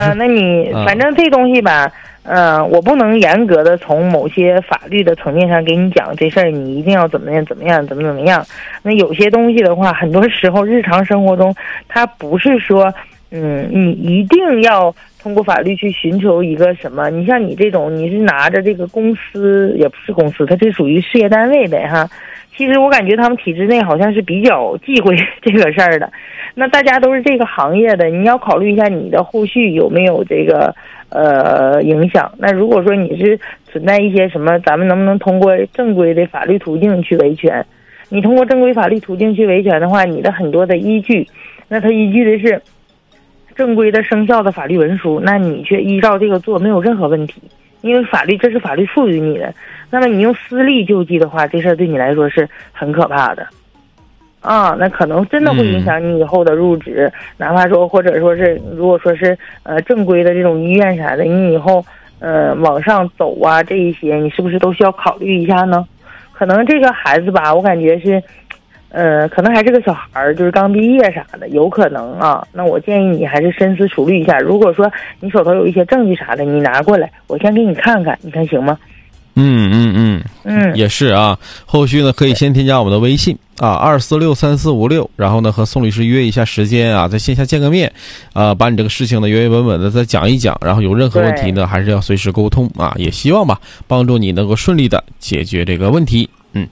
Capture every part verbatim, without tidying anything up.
啊，那你啊反正这东西吧，呃，我不能严格的从某些法律的层面上给你讲这事儿，你一定要怎么样怎么样怎么怎么样。那有些东西的话，很多时候日常生活中，它不是说，嗯，你一定要通过法律去寻求一个什么。你像你这种，你是拿着这个公司，也不是公司，它这属于事业单位呗哈。其实我感觉他们体制内好像是比较忌讳这个事儿的。那大家都是这个行业的，你要考虑一下你的后续有没有这个呃影响。那如果说你是存在一些什么，咱们能不能通过正规的法律途径去维权？你通过正规法律途径去维权的话，你的很多的依据，那它依据的是正规的生效的法律文书，那你却依照这个做没有任何问题，因为法律这是法律赋予你的。那么你用私利救济的话，这事儿对你来说是很可怕的。啊，那可能真的会影响你以后的入职，嗯、哪怕说或者说是如果说是呃正规的这种医院啥的，你以后呃往上走啊这一些，你是不是都需要考虑一下呢？可能这个孩子吧，我感觉是，呃，可能还是个小孩儿，就是刚毕业啥的，有可能啊。那我建议你还是深思熟虑一下。如果说你手头有一些证据啥的，你拿过来，我先给你看看，你看行吗？ 嗯嗯嗯嗯， 也是啊。后续呢，可以先添加我们的微信啊，二四六三四五六，然后呢和宋律师约一下时间啊，在线下见个面，啊，把你这个事情呢原原本本的再讲一讲，然后有任何问题呢，还是要随时沟通啊。也希望吧，帮助你能够顺利的解决这个问题。嗯。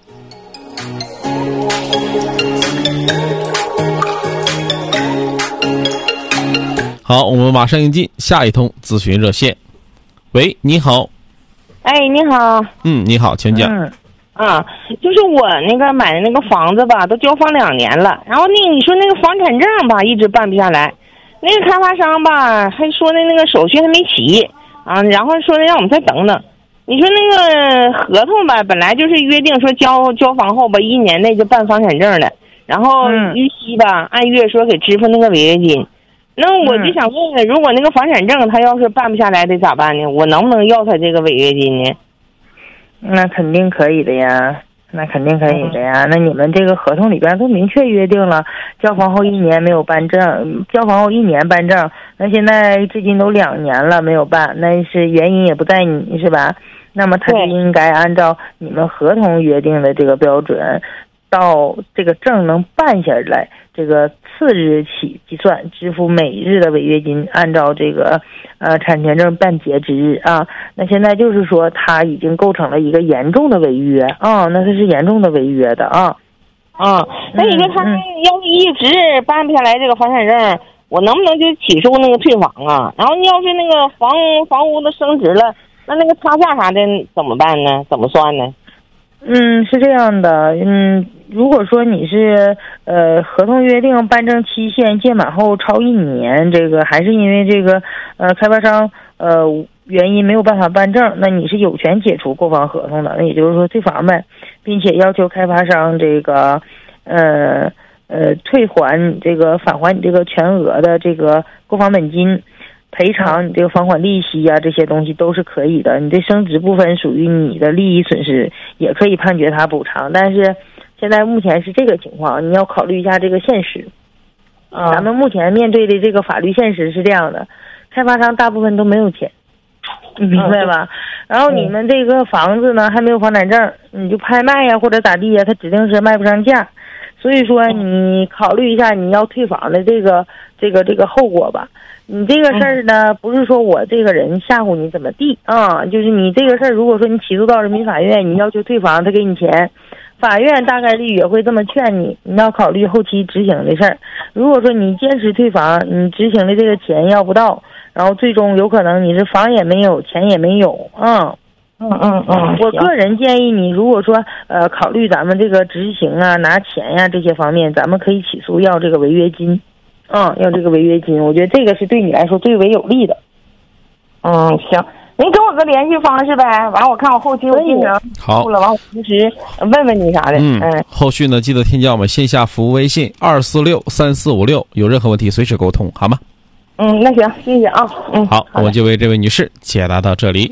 好，我们马上迎进下一通咨询热线。喂，你好。 哎，你好。 嗯，你好，请讲。 嗯，啊，就是我那个买的那个房子吧，都交房两年了，然后那你说那个房产证吧，一直办不下来，那个开发商吧，还说的那个手续还没齐啊，然后说的让我们再等等。你说那个合同吧，本来就是约定说交交房后吧，一年内就办房产证了，然后逾期吧，按月说给支付那个违约金。那我就想问问，如果那个房产证他要是办不下来得咋办呢？我能不能要他这个违约金呢？ 那肯定可以的呀，那肯定可以的呀。那你们这个合同里边都明确约定了，交房后一年没有办证，交房后一年办证。那现在至今都两年了没有办，那是原因也不在你是吧？那么他就应该按照你们合同约定的这个标准，到这个证能办下来，这个次日起计算支付每日的违约金，按照这个呃产权证办结之日啊。那现在就是说他已经构成了一个严重的违约啊，那他是严重的违约的啊。 啊，那你说他要是一直办不下来这个房产证，我能不能就起诉那个退房啊？然后你要是那个房房屋都升值了，那那个差价啥的怎么办呢？怎么算呢？ 嗯，是这样的，嗯，如果说你是呃合同约定办证期限届满后超一年，这个还是因为这个呃开发商呃原因没有办法办证，那你是有权解除购房合同的，那也就是说退房呗，并且要求开发商这个呃呃退还你这个返还你这个全额的这个购房本金。赔偿你这个房款利息啊，这些东西都是可以的。你这升值部分属于你的利益损失，也可以判决他补偿。但是现在目前是这个情况，你要考虑一下这个现实。 啊， 咱们目前面对的这个法律现实是这样的，开发商大部分都没有钱，你明白吧？然后你们这个房子呢还没有房产证，你就拍卖呀或者咋地呀，它指定是卖不上价。所以说你考虑一下你要退房的这个这个这个后果吧。你这个事儿呢，不是说我这个人吓唬你怎么地啊，就是你这个事儿，如果说你起诉到人民法院，你要求退房，他给你钱，法院大概率也会这么劝你，你要考虑后期执行的事儿。如果说你坚持退房，你执行的这个钱要不到，然后最终有可能你是房也没有，钱也没有，嗯。 嗯嗯嗯， 我个人建议你，如果说呃考虑咱们这个执行啊、拿钱呀、这些方面，咱们可以起诉要这个违约金，嗯，要这个违约金，我觉得这个是对你来说最为有利的。 嗯，行，您给我个联系方式呗，完我看我后期我进行好了，完我平时问问你啥的。 嗯， 嗯， 后续呢记得添加我们线下服务微信二四六三四五六，有任何问题随时沟通，好吗？ 嗯，那行，谢谢啊。嗯， 好，我们就为这位女士解答到这里。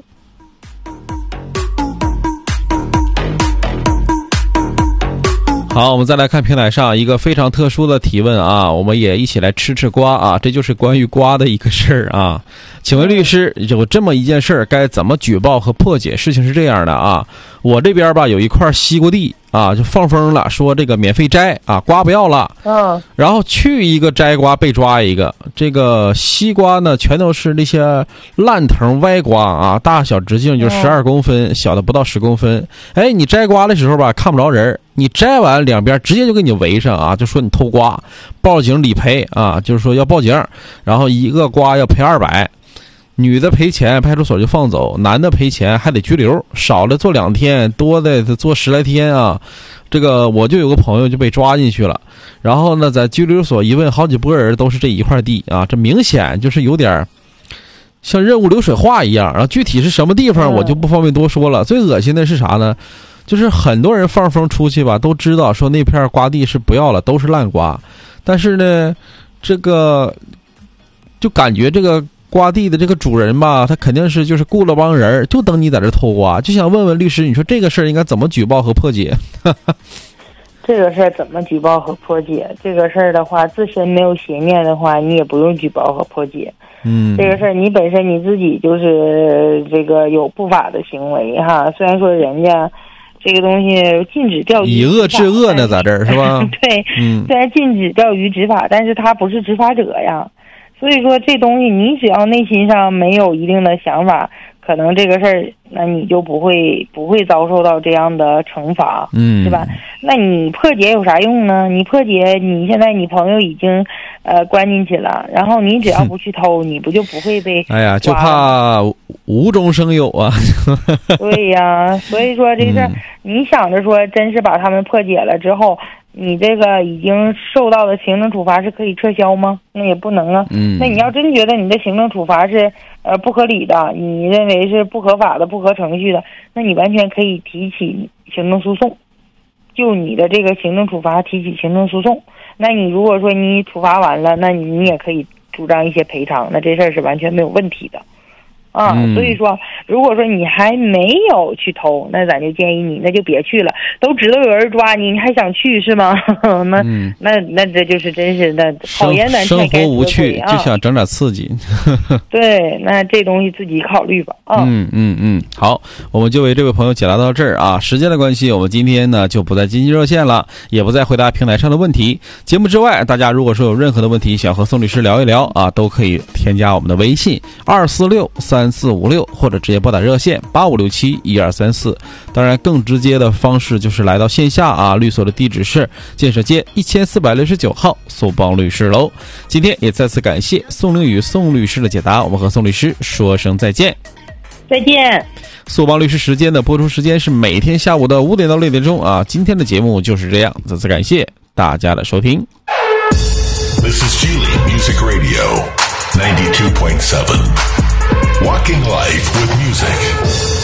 好，我们再来看平台上一个非常特殊的提问啊，我们也一起来吃吃瓜啊，这就是关于瓜的一个事儿啊。请问律师，有这么一件事儿该怎么举报和破解？事情是这样的啊，我这边吧有一块西瓜地啊，就放风了，说这个免费摘啊，瓜不要了，嗯，然后去一个摘瓜被抓一个，这个西瓜呢全都是那些烂藤歪瓜啊，大小直径就十二公分，嗯，小的不到十公分。哎，你摘瓜的时候吧看不着人，你摘完两边直接就给你围上啊，就说你偷瓜，报警理赔啊，就是说要报警，然后一个瓜要赔二百。女的赔钱，派出所就放走；男的赔钱还得拘留，少了坐两天，多的坐十来天啊。这个我就有个朋友就被抓进去了，然后呢，在拘留所一问，好几拨人都是这一块地啊，这明显就是有点像任务流水化一样。然后具体是什么地方，我就不方便多说了。最恶心的是啥呢？就是很多人放风出去吧，都知道说那片瓜地是不要了，都是烂瓜，但是呢，这个就感觉这个。瓜地的这个主人吧，他肯定是就是雇了帮人，就等你在这偷瓜。就想问问律师，你说这个事儿应该怎么举报和破解？ 这个事儿怎么举报和破解？这个事儿的话，自身没有邪念的话，你也不用举报和破解。嗯，这个事儿你本身你自己就是这个有不法的行为哈。虽然说人家这个东西禁止钓鱼， 以恶制恶呢，在这儿是吧？ 对，嗯，虽然禁止钓鱼执法，但是他不是执法者呀。所以说这东西你只要内心上没有一定的想法，可能这个事儿那你就不会不会遭受到这样的惩罚，嗯，是吧？那你破解有啥用呢？你破解，你现在你朋友已经呃关进去了，然后你只要不去偷，你不就不会被？ 哎呀，就怕无中生有啊！ 对呀，所以说这事儿，嗯，你想着说，真是把他们破解了之后。你这个已经受到的行政处罚是可以撤销吗？那也不能啊。嗯。那你要真觉得你的行政处罚是呃不合理的，你认为是不合法的、不合程序的，那你完全可以提起行政诉讼，就你的这个行政处罚提起行政诉讼。那你如果说你处罚完了，那你你也可以主张一些赔偿，那这事儿是完全没有问题的。啊，所以说，如果说你还没有去偷，那咱就建议你，那就别去了。都知道有人抓你，你还想去是吗？那、嗯、那那这就是真是的好言难劝， 生活无趣，就想整点刺激。 对，那这东西自己考虑吧。啊， 嗯嗯嗯，好，我们就为这位朋友解答到这儿啊。时间的关系，我们今天呢就不再经济热线了，也不再回答平台上的问题。节目之外，大家如果说有任何的问题想和宋律师聊一聊啊，都可以添加我们的微信二四六三。三四五六，或者直接拨打热线八五六七一二三四。当然，更直接的方式就是来到线下啊，律所的地址是建设街一千四百六十九号宋邦律师楼。今天也再次感谢宋凌宇宋律师的解答，我们和宋律师说声再见。 再见。 宋邦律师时间的播出时间是每天下午的五点到六点钟啊。今天的节目就是这样，再次感谢大家的收听。 This is Geely Music Radio ninety-two point seven.Walking Life with Music。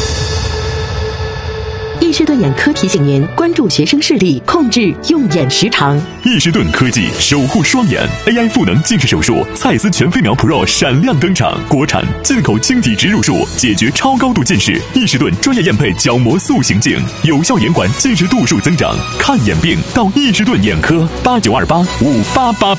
易士顿眼科提醒您关注学生视力，控制用眼时长。 易士顿科技守护双眼 A I 赋能近视手术，蔡司全飞秒 Pro 闪亮登场，国产进口晶体植入术，解决超高度近视。易士顿专业验配角膜塑形镜，有效延缓近视度数增长。看眼病到易士顿眼科，八九二八五八八八。